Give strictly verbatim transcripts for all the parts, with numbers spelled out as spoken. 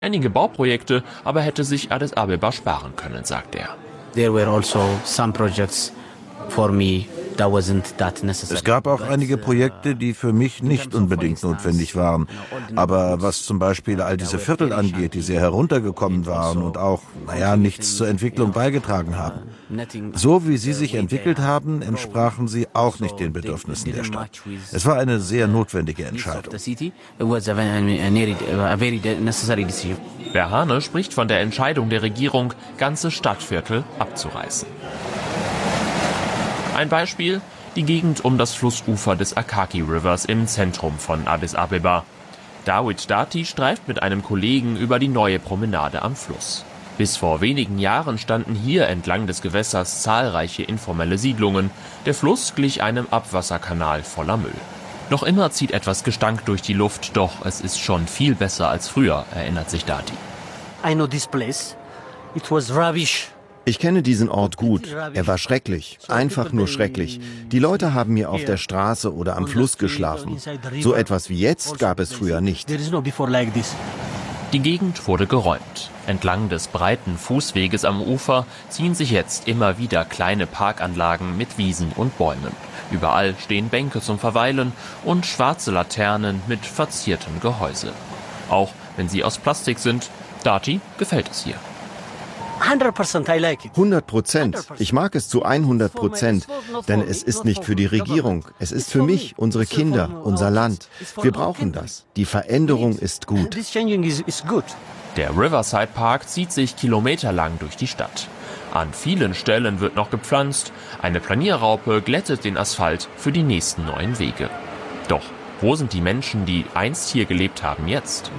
Einige Bauprojekte aber hätte sich Addis Abeba sparen können, sagt er. There were also some projects for me. Es gab auch einige Projekte, die für mich nicht unbedingt notwendig waren. Aber was zum Beispiel all diese Viertel angeht, die sehr heruntergekommen waren und auch, naja, nichts zur Entwicklung beigetragen haben. So wie sie sich entwickelt haben, entsprachen sie auch nicht den Bedürfnissen der Stadt. Es war eine sehr notwendige Entscheidung. Berhane spricht von der Entscheidung der Regierung, ganze Stadtviertel abzureißen. Ein Beispiel, die Gegend um das Flussufer des Akaki Rivers im Zentrum von Addis Abeba. Dawit Dati streift mit einem Kollegen über die neue Promenade am Fluss. Bis vor wenigen Jahren standen hier entlang des Gewässers zahlreiche informelle Siedlungen. Der Fluss glich einem Abwasserkanal voller Müll. Noch immer zieht etwas Gestank durch die Luft, doch es ist schon viel besser als früher, erinnert sich Dati. I know this place. It was rubbish. Ich kenne diesen Ort gut. Er war schrecklich, einfach nur schrecklich. Die Leute haben hier auf der Straße oder am Fluss geschlafen. So etwas wie jetzt gab es früher nicht. Die Gegend wurde geräumt. Entlang des breiten Fußweges am Ufer ziehen sich jetzt immer wieder kleine Parkanlagen mit Wiesen und Bäumen. Überall stehen Bänke zum Verweilen und schwarze Laternen mit verziertem Gehäuse. Auch wenn sie aus Plastik sind, Dati gefällt es hier. hundert Prozent. Ich mag es zu hundert Prozent, denn es ist nicht für die Regierung. Es ist für mich, unsere Kinder, unser Land. Wir brauchen das. Die Veränderung ist gut. Der Riverside Park zieht sich kilometerlang durch die Stadt. An vielen Stellen wird noch gepflanzt. Eine Planierraupe glättet den Asphalt für die nächsten neuen Wege. Doch wo sind die Menschen, die einst hier gelebt haben, jetzt?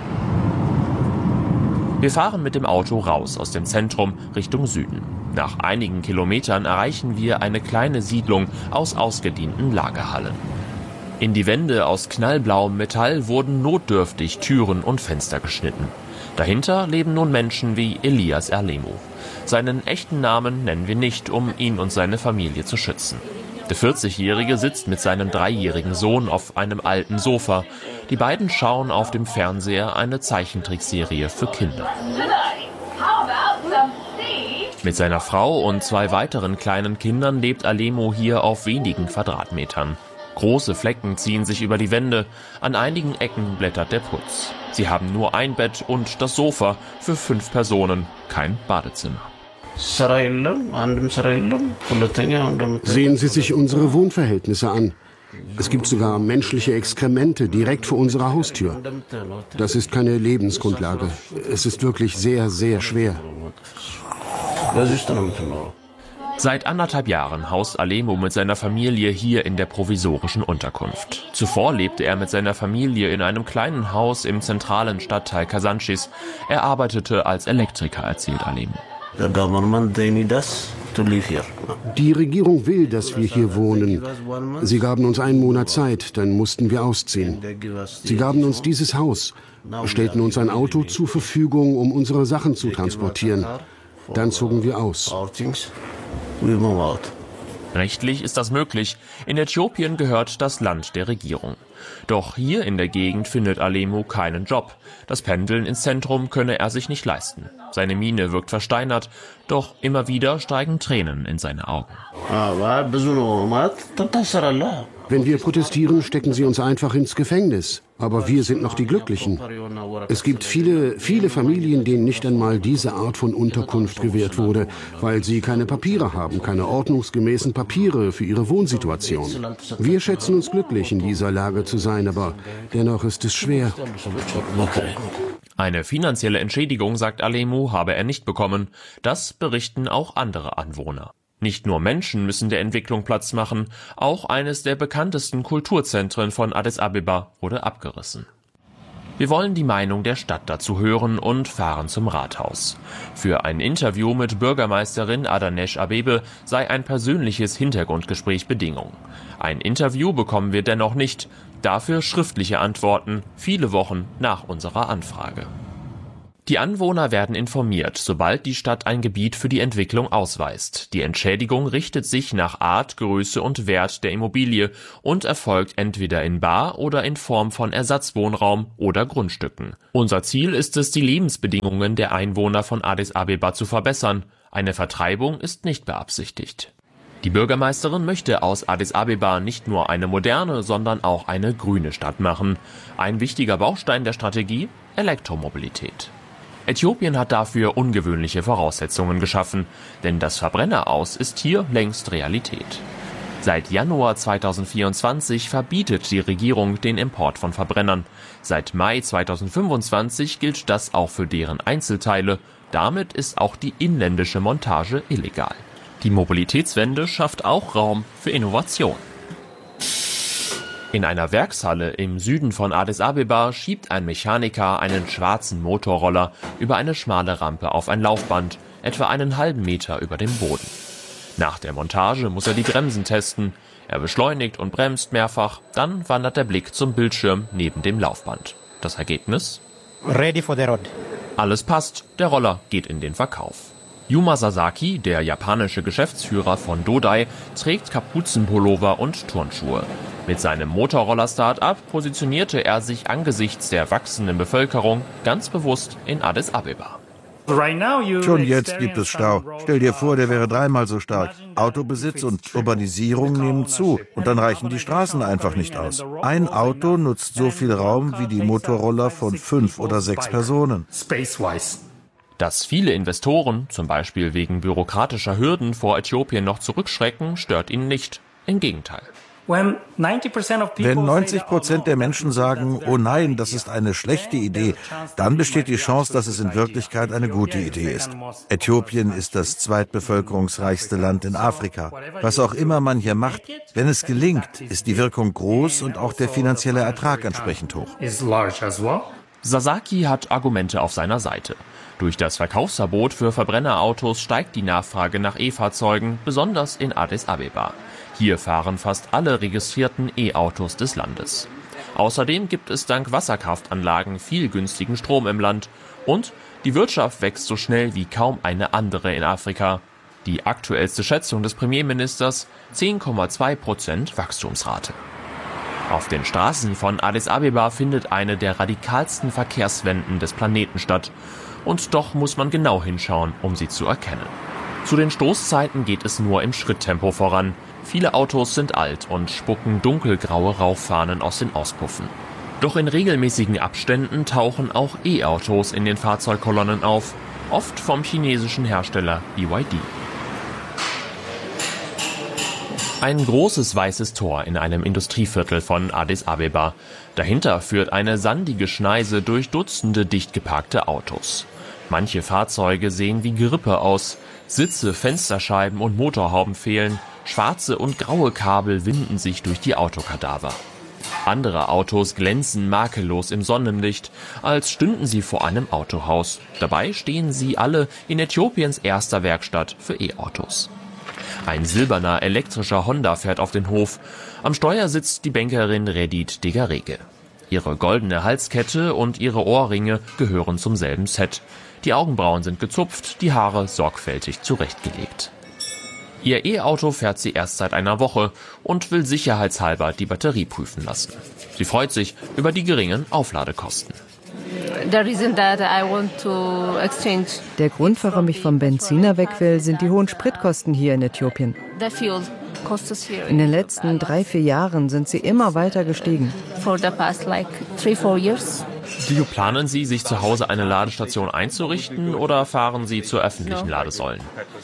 Wir fahren mit dem Auto raus aus dem Zentrum Richtung Süden. Nach einigen Kilometern erreichen wir eine kleine Siedlung aus ausgedienten Lagerhallen. In die Wände aus knallblauem Metall wurden notdürftig Türen und Fenster geschnitten. Dahinter leben nun Menschen wie Elias Erlemo. Seinen echten Namen nennen wir nicht, um ihn und seine Familie zu schützen. Der vierzigjährige sitzt mit seinem dreijährigen Sohn auf einem alten Sofa. Die beiden schauen auf dem Fernseher eine Zeichentrickserie für Kinder. Mit seiner Frau und zwei weiteren kleinen Kindern lebt Alemo hier auf wenigen Quadratmetern. Große Flecken ziehen sich über die Wände, an einigen Ecken blättert der Putz. Sie haben nur ein Bett und das Sofa für fünf Personen, kein Badezimmer. Sehen Sie sich unsere Wohnverhältnisse an. Es gibt sogar menschliche Exkremente direkt vor unserer Haustür. Das ist keine Lebensgrundlage. Es ist wirklich sehr, sehr schwer. Seit anderthalb Jahren haust Alemo mit seiner Familie hier in der provisorischen Unterkunft. Zuvor lebte er mit seiner Familie in einem kleinen Haus im zentralen Stadtteil Kasanchis. Er arbeitete als Elektriker, erzählt Alemo. Die Regierung will, dass wir hier wohnen. Sie gaben uns einen Monat Zeit, dann mussten wir ausziehen. Sie gaben uns dieses Haus, stellten uns ein Auto zur Verfügung, um unsere Sachen zu transportieren. Dann zogen wir aus. Rechtlich ist das möglich. In Äthiopien gehört das Land der Regierung. Doch hier in der Gegend findet Alemo keinen Job. Das Pendeln ins Zentrum könne er sich nicht leisten. Seine Miene wirkt versteinert, doch immer wieder steigen Tränen in seine Augen. Wenn wir protestieren, stecken sie uns einfach ins Gefängnis. Aber wir sind noch die Glücklichen. Es gibt viele, viele Familien, denen nicht einmal diese Art von Unterkunft gewährt wurde, weil sie keine Papiere haben, keine ordnungsgemäßen Papiere für ihre Wohnsituation. Wir schätzen uns glücklich, in dieser Lage zu sein, aber dennoch ist es schwer. Eine finanzielle Entschädigung, sagt Alemo, habe er nicht bekommen. Das berichten auch andere Anwohner. Nicht nur Menschen müssen der Entwicklung Platz machen, auch eines der bekanntesten Kulturzentren von Addis Abeba wurde abgerissen. Wir wollen die Meinung der Stadt dazu hören und fahren zum Rathaus. Für ein Interview mit Bürgermeisterin Adanesh Abebe sei ein persönliches Hintergrundgespräch Bedingung. Ein Interview bekommen wir dennoch nicht, dafür schriftliche Antworten, viele Wochen nach unserer Anfrage. Die Anwohner werden informiert, sobald die Stadt ein Gebiet für die Entwicklung ausweist. Die Entschädigung richtet sich nach Art, Größe und Wert der Immobilie und erfolgt entweder in bar oder in Form von Ersatzwohnraum oder Grundstücken. Unser Ziel ist es, die Lebensbedingungen der Einwohner von Addis Abeba zu verbessern. Eine Vertreibung ist nicht beabsichtigt. Die Bürgermeisterin möchte aus Addis Abeba nicht nur eine moderne, sondern auch eine grüne Stadt machen. Ein wichtiger Baustein der Strategie: Elektromobilität. Äthiopien hat dafür ungewöhnliche Voraussetzungen geschaffen, denn das Verbrenneraus ist hier längst Realität. Seit Januar zweitausendvierundzwanzig verbietet die Regierung den Import von Verbrennern. Seit Mai zweitausendfünfundzwanzig gilt das auch für deren Einzelteile. Damit ist auch die inländische Montage illegal. Die Mobilitätswende schafft auch Raum für Innovation. In einer Werkshalle im Süden von Addis Abeba schiebt ein Mechaniker einen schwarzen Motorroller über eine schmale Rampe auf ein Laufband, etwa einen halben Meter über dem Boden. Nach der Montage muss er die Bremsen testen. Er beschleunigt und bremst mehrfach, dann wandert der Blick zum Bildschirm neben dem Laufband. Das Ergebnis? Ready for the road. Alles passt, der Roller geht in den Verkauf. Yuma Sasaki, der japanische Geschäftsführer von Dodai, trägt Kapuzenpullover und Turnschuhe. Mit seinem Motorroller-Start-up positionierte er sich angesichts der wachsenden Bevölkerung ganz bewusst in Addis Abeba. Schon jetzt gibt es Stau. Stell dir vor, der wäre dreimal so stark. Autobesitz und Urbanisierung nehmen zu und dann reichen die Straßen einfach nicht aus. Ein Auto nutzt so viel Raum wie die Motorroller von fünf oder sechs Personen. Dass viele Investoren, zum Beispiel wegen bürokratischer Hürden, vor Äthiopien noch zurückschrecken, stört ihn nicht. Im Gegenteil. Wenn neunzig Prozent der Menschen sagen, oh nein, das ist eine schlechte Idee, dann besteht die Chance, dass es in Wirklichkeit eine gute Idee ist. Äthiopien ist das zweitbevölkerungsreichste Land in Afrika. Was auch immer man hier macht, wenn es gelingt, ist die Wirkung groß und auch der finanzielle Ertrag entsprechend hoch. Sasaki hat Argumente auf seiner Seite. Durch das Verkaufsverbot für Verbrennerautos steigt die Nachfrage nach E-Fahrzeugen, besonders in Addis Abeba. Hier fahren fast alle registrierten E-Autos des Landes. Außerdem gibt es dank Wasserkraftanlagen viel günstigen Strom im Land. Und die Wirtschaft wächst so schnell wie kaum eine andere in Afrika. Die aktuellste Schätzung des Premierministers: zehn Komma zwei Prozent Wachstumsrate. Auf den Straßen von Addis Abeba findet eine der radikalsten Verkehrswenden des Planeten statt. Und doch muss man genau hinschauen, um sie zu erkennen. Zu den Stoßzeiten geht es nur im Schritttempo voran. Viele Autos sind alt und spucken dunkelgraue Rauchfahnen aus den Auspuffen. Doch in regelmäßigen Abständen tauchen auch E-Autos in den Fahrzeugkolonnen auf, oft vom chinesischen Hersteller B Y D. Ein großes weißes Tor in einem Industrieviertel von Addis Abeba. Dahinter führt eine sandige Schneise durch Dutzende dicht geparkte Autos. Manche Fahrzeuge sehen wie Gerippe aus. Sitze, Fensterscheiben und Motorhauben fehlen. Schwarze und graue Kabel winden sich durch die Autokadaver. Andere Autos glänzen makellos im Sonnenlicht, als stünden sie vor einem Autohaus. Dabei stehen sie alle in Äthiopiens erster Werkstatt für E-Autos. Ein silberner elektrischer Honda fährt auf den Hof. Am Steuer sitzt die Bankerin Redit Degarege. Ihre goldene Halskette und ihre Ohrringe gehören zum selben Set. Die Augenbrauen sind gezupft, die Haare sorgfältig zurechtgelegt. Ihr E-Auto fährt sie erst seit einer Woche und will sicherheitshalber die Batterie prüfen lassen. Sie freut sich über die geringen Aufladekosten. Der Grund, warum ich vom Benziner weg will, sind die hohen Spritkosten hier in Äthiopien. In den letzten drei, vier Jahren sind sie immer weiter gestiegen. Planen Sie, sich zu Hause eine Ladestation einzurichten oder fahren Sie zu öffentlichen Ladesäulen?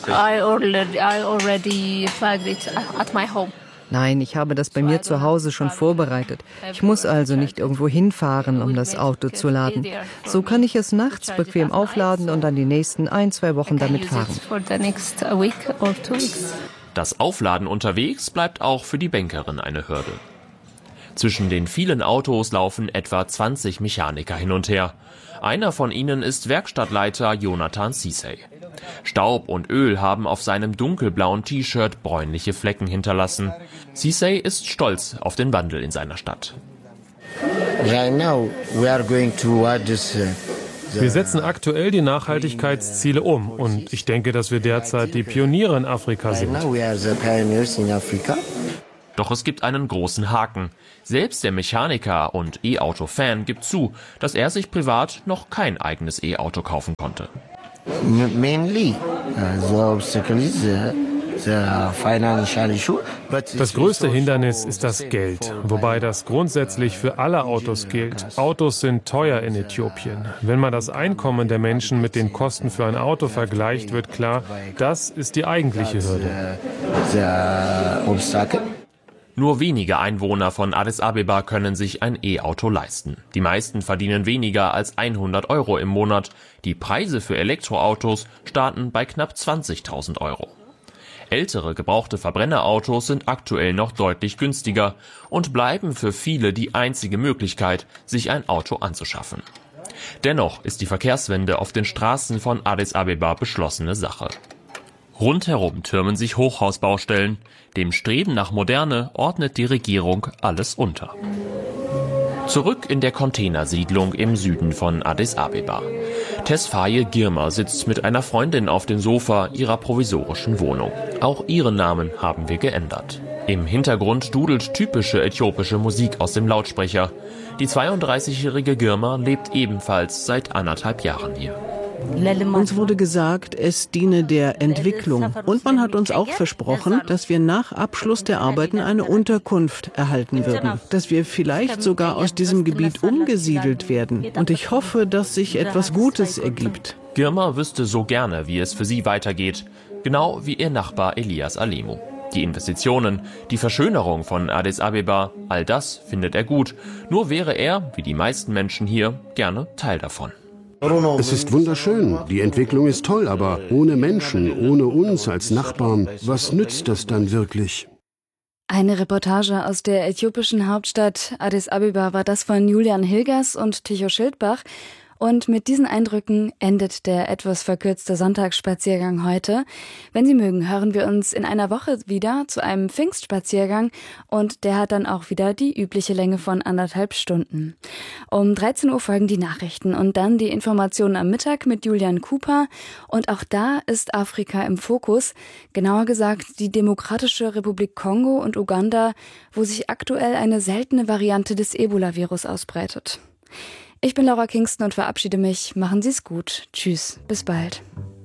Nein, ich habe das bei mir zu Hause schon vorbereitet. Ich muss also nicht irgendwo hinfahren, um das Auto zu laden. So kann ich es nachts bequem aufladen und dann die nächsten ein, zwei Wochen damit fahren. Das Aufladen unterwegs bleibt auch für die Bankerin eine Hürde. Zwischen den vielen Autos laufen etwa zwanzig Mechaniker hin und her. Einer von ihnen ist Werkstattleiter Jonathan Sisay. Staub und Öl haben auf seinem dunkelblauen T-Shirt bräunliche Flecken hinterlassen. Sisay ist stolz auf den Wandel in seiner Stadt. Wir setzen aktuell die Nachhaltigkeitsziele um und ich denke, dass wir derzeit die Pioniere in Afrika sind. Doch es gibt einen großen Haken. Selbst der Mechaniker und E-Auto-Fan gibt zu, dass er sich privat noch kein eigenes E-Auto kaufen konnte. Das größte Hindernis ist das Geld, wobei das grundsätzlich für alle Autos gilt. Autos sind teuer in Äthiopien. Wenn man das Einkommen der Menschen mit den Kosten für ein Auto vergleicht, wird klar, das ist die eigentliche Hürde. Nur wenige Einwohner von Addis Abeba können sich ein E-Auto leisten. Die meisten verdienen weniger als hundert Euro im Monat. Die Preise für Elektroautos starten bei knapp zwanzigtausend Euro. Ältere gebrauchte Verbrennerautos sind aktuell noch deutlich günstiger und bleiben für viele die einzige Möglichkeit, sich ein Auto anzuschaffen. Dennoch ist die Verkehrswende auf den Straßen von Addis Abeba beschlossene Sache. Rundherum türmen sich Hochhausbaustellen. Dem Streben nach Moderne ordnet die Regierung alles unter. Zurück in der Containersiedlung im Süden von Addis Abeba. Tesfaye Girma sitzt mit einer Freundin auf dem Sofa ihrer provisorischen Wohnung. Auch ihren Namen haben wir geändert. Im Hintergrund dudelt typische äthiopische Musik aus dem Lautsprecher. Die zweiunddreißigjährige Girma lebt ebenfalls seit anderthalb Jahren hier. Uns wurde gesagt, es diene der Entwicklung. Und man hat uns auch versprochen, dass wir nach Abschluss der Arbeiten eine Unterkunft erhalten würden. Dass wir vielleicht sogar aus diesem Gebiet umgesiedelt werden. Und ich hoffe, dass sich etwas Gutes ergibt. Girma wüsste so gerne, wie es für sie weitergeht. Genau wie ihr Nachbar Elias Alemu. Die Investitionen, die Verschönerung von Addis Abeba, all das findet er gut. Nur wäre er, wie die meisten Menschen hier, gerne Teil davon. Es ist wunderschön, die Entwicklung ist toll, aber ohne Menschen, ohne uns als Nachbarn, was nützt das dann wirklich? Eine Reportage aus der äthiopischen Hauptstadt Addis Abeba war das von Julian Hilgers und Tycho Schildbach. Und mit diesen Eindrücken endet der etwas verkürzte Sonntagsspaziergang heute. Wenn Sie mögen, hören wir uns in einer Woche wieder zu einem Pfingstspaziergang und der hat dann auch wieder die übliche Länge von anderthalb Stunden. Um dreizehn Uhr folgen die Nachrichten und dann die Informationen am Mittag mit Julian Cooper und auch da ist Afrika im Fokus, genauer gesagt die Demokratische Republik Kongo und Uganda, wo sich aktuell eine seltene Variante des Ebola-Virus ausbreitet. Ich bin Laura Kingston und verabschiede mich. Machen Sie es gut. Tschüss, bis bald.